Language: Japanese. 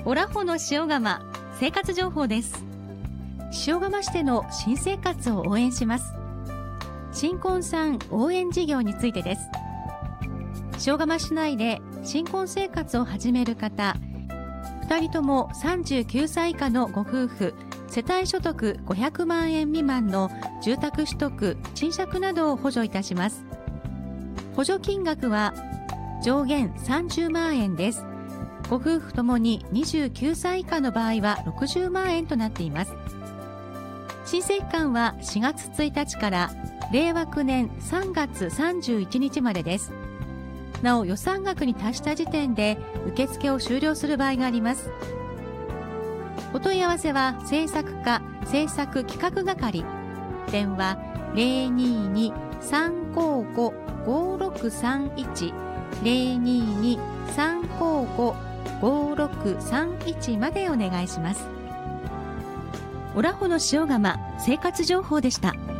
オラホの塩釜生活情報です。塩釜市での新生活を応援します。新婚さん応援事業についてです。塩釜市内で新婚生活を始める方、2人とも39歳以下のご夫婦、世帯所得500万円未満の住宅取得・賃借などを補助いたします。補助金額は上限30万円です。ご夫婦ともに29歳以下の場合は60万円となっています。申請期間は4月1日から令和9年3月31日までです。なお予算額に達した時点で受付を終了する場合があります。お問い合わせは政策課政策企画係、電話 022-355-5631 022-355-5631までお願いします。オラホの塩釜生活情報でした。